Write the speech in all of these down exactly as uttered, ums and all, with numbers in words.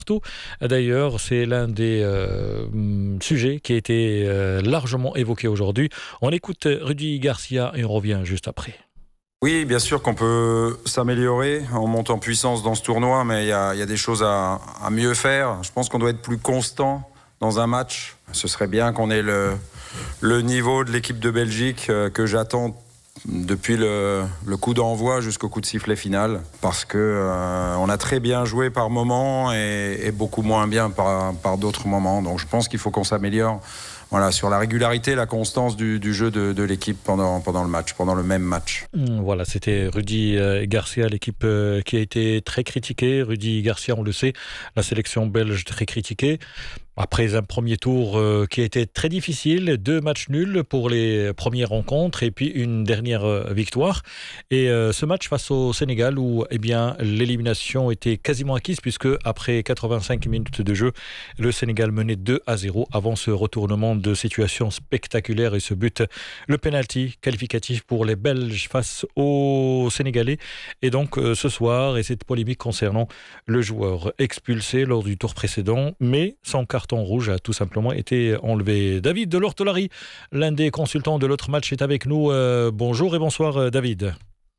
Tout. D'ailleurs, c'est l'un des euh, sujets qui a été euh, largement évoqué aujourd'hui. On écoute Rudy Garcia et on revient juste après. Oui, bien sûr qu'on peut s'améliorer, on monte en puissance dans ce tournoi, mais il y a, y a des choses à, à mieux faire. Je pense qu'on doit être plus constant dans un match. Ce serait bien qu'on ait le, le niveau de l'équipe de Belgique euh, que j'attends depuis le, le coup d'envoi jusqu'au coup de sifflet final, parce que euh, on a très bien joué par moments et, et beaucoup moins bien par, par d'autres moments. Donc je pense qu'il faut qu'on s'améliore. Voilà, sur la régularité, la constance du, du jeu de, de l'équipe pendant, pendant le match, pendant le même match. Voilà, c'était Rudy Garcia, l'équipe qui a été très critiquée. Rudy Garcia, on le sait, la sélection belge très critiquée. Après un premier tour euh, qui a été très difficile, deux matchs nuls pour les premières rencontres et puis une dernière euh, victoire. Et euh, ce match face au Sénégal où eh bien, l'élimination était quasiment acquise puisque après quatre-vingt-cinq minutes de jeu, le Sénégal menait deux à zéro avant ce retournement de situation spectaculaire et ce but, le penalty qualificatif pour les Belges face aux Sénégalais. Et donc euh, ce soir, et cette polémique concernant le joueur expulsé lors du tour précédent, mais sans carton rouge a tout simplement été enlevé. David de l'Ortolari, l'un des consultants de l'autre match, est avec nous. Euh, bonjour et bonsoir David.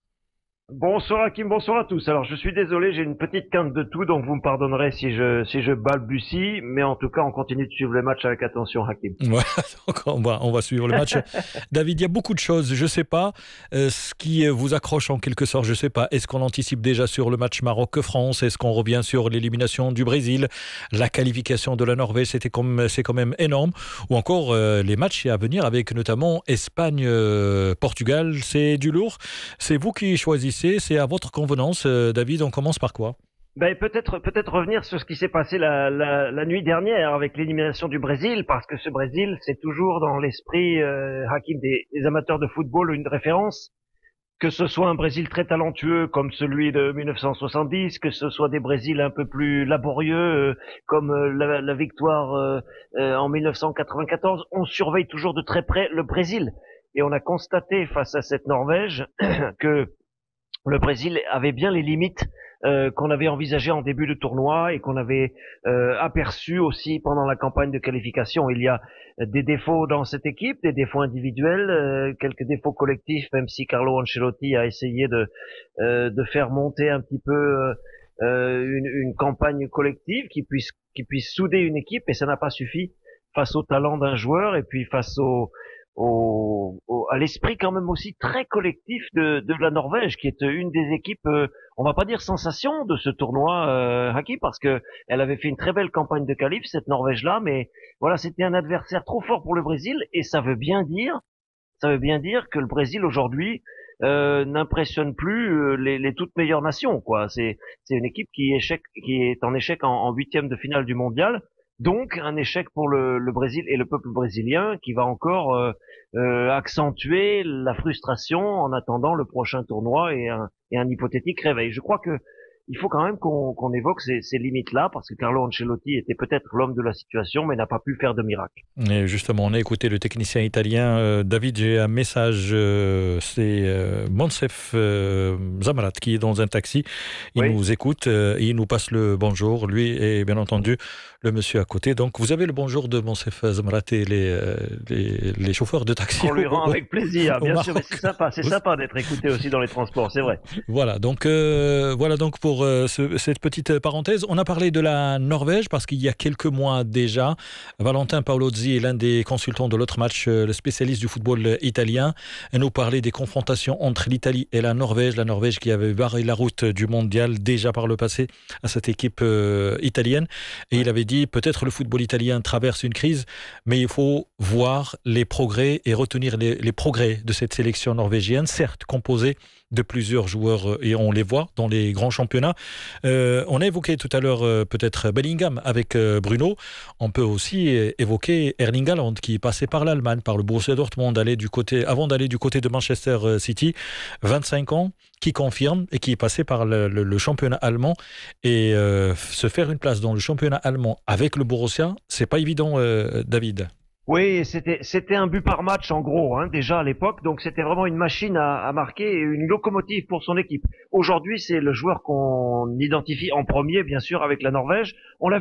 Bonsoir Hakim, bonsoir à tous. Alors je suis désolé, j'ai une petite quinte de tout, donc vous me pardonnerez si je si je balbutie, mais en tout cas on continue de suivre le match avec attention Hakim. Ouais, donc on va on va suivre le match. David, il y a beaucoup de choses, je sais pas euh, ce qui vous accroche en quelque sorte, je sais pas. Est-ce qu'on anticipe déjà sur le match Maroc-France? Est-ce qu'on revient sur l'élimination du Brésil? La qualification de la Norvège, c'était comme c'est quand même énorme. Ou encore euh, les matchs à venir avec notamment Espagne-Portugal, euh, c'est du lourd. C'est vous qui choisissez. C'est à votre convenance. Euh, David, on commence par quoi? Ben peut-être peut-être revenir sur ce qui s'est passé la, la, la nuit dernière avec l'élimination du Brésil, parce que ce Brésil, c'est toujours dans l'esprit euh, Hakim des, des amateurs de football une référence. Que ce soit un Brésil très talentueux comme celui de mille neuf cent soixante-dix, que ce soit des Brésils un peu plus laborieux euh, comme euh, la, la victoire euh, euh, en mille neuf cent quatre-vingt-quatorze, on surveille toujours de très près le Brésil. Et on a constaté face à cette Norvège que le Brésil avait bien les limites euh, qu'on avait envisagées en début de tournoi et qu'on avait euh, aperçues aussi pendant la campagne de qualification. Il y a des défauts dans cette équipe, des défauts individuels, euh, quelques défauts collectifs, même si Carlo Ancelotti a essayé de euh, de faire monter un petit peu euh, une, une campagne collective qui puisse qui puisse souder une équipe, et ça n'a pas suffi face au talent d'un joueur et puis face au Au, au, à l'esprit quand même aussi très collectif de, de la Norvège, qui est une des équipes, euh, on va pas dire sensation de ce tournoi, euh, Haki, parce que elle avait fait une très belle campagne de qualif, cette Norvège-là, mais voilà, c'était un adversaire trop fort pour le Brésil, et ça veut bien dire, ça veut bien dire que le Brésil aujourd'hui euh, n'impressionne plus euh, les, les toutes meilleures nations, quoi. C'est, c'est une équipe qui, échec, qui est en échec en, en huitième de finale du mondial. Donc un échec pour le, le Brésil et le peuple brésilien qui va encore euh, euh, accentuer la frustration en attendant le prochain tournoi et un, et un hypothétique réveil. Je crois que il faut quand même qu'on, qu'on évoque ces, ces limites-là, parce que Carlo Ancelotti était peut-être l'homme de la situation, mais n'a pas pu faire de miracle. Et justement, on a écouté le technicien italien. Euh, David, j'ai un message. Euh, c'est euh, Monsef euh, Zamrat qui est dans un taxi. Il oui. nous écoute euh, et il nous passe le bonjour. Lui et bien entendu le monsieur à côté. Donc, vous avez le bonjour de Monsef Zamrat et les, euh, les, les chauffeurs de taxi. On lui rend au, avec plaisir, bien sûr. Mais c'est sympa, c'est sympa d'être écouté aussi dans les transports, c'est vrai. Voilà, donc, euh, voilà donc pour Pour euh, ce, cette petite parenthèse, on a parlé de la Norvège parce qu'il y a quelques mois déjà, Valentin Paolozzi est l'un des consultants de l'autre match, euh, le spécialiste du football italien, et nous parlait des confrontations entre l'Italie et la Norvège, la Norvège qui avait barré la route du mondial déjà par le passé à cette équipe euh, italienne, et il avait dit peut-être le football italien traverse une crise, mais il faut voir les progrès et retenir les, les progrès de cette sélection norvégienne, certes composée de plusieurs joueurs, et on les voit dans les grands championnats. Euh, on a évoqué tout à l'heure euh, peut-être Bellingham avec euh, Bruno. On peut aussi euh, évoquer Erling Haaland qui passait par l'Allemagne, par le Borussia Dortmund, d'aller du côté, avant d'aller du côté de Manchester City, vingt-cinq ans, qui confirme et qui est passé par le, le, le championnat allemand. Et euh, se faire une place dans le championnat allemand avec le Borussia, c'est pas évident, euh, David. Oui, c'était c'était un but par match en gros, hein, déjà à l'époque. Donc c'était vraiment une machine à, à marquer et une locomotive pour son équipe. Aujourd'hui, c'est le joueur qu'on identifie en premier, bien sûr, avec la Norvège. On l'a